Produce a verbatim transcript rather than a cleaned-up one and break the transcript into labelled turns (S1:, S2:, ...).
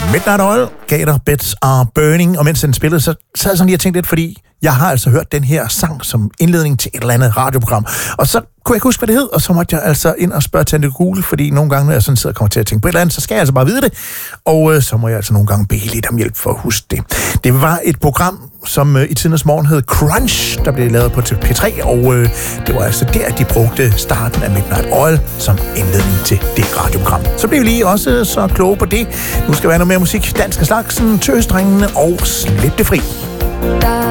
S1: Midnight Oil gav dig Beds Are Burning, og mens den spillede, så sad jeg sådan lige og tænkte lidt, fordi jeg har altså hørt den her sang som indledning til et eller andet radioprogram, og så kunne jeg ikke huske, hvad det hed, og så måtte jeg altså ind og spørge Tante Gule, fordi nogle gange, når jeg sådan sidder og kommer til at tænke på et eller andet, så skal jeg altså bare vide det, og øh, så må jeg altså nogle gange bede lidt om hjælp for at huske det. Det var et program, som øh, i tidens morgen hed Crunch, der blev lavet på P tre, og øh, det var altså der, de brugte starten af Midnight Oil som indledning til det radioprogram. Så blev vi lige også så kloge på det. Nu skal være noget mere musik, dansk af slagsen, Tøsdrengene og Slip det fri.